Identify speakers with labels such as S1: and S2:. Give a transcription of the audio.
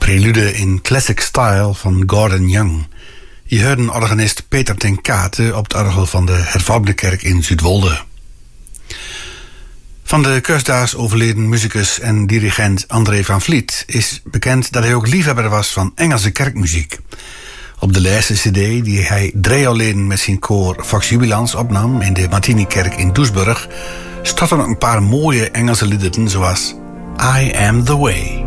S1: prelude in classic style van Gordon Young. Je hoorde organist Peter ten Kate op het orgel van de hervormde kerk in Zuidwolde. Van de kustdaags overleden muzikus en dirigent André van Vliet is bekend dat hij ook liefhebber was van Engelse kerkmuziek. Op de laatste cd die hij 3 jaar geleden met zijn koor Vox Jubilans opnam in de Martinikerk in Doesburg, stonden een paar mooie Engelse liederen zoals I Am The Way.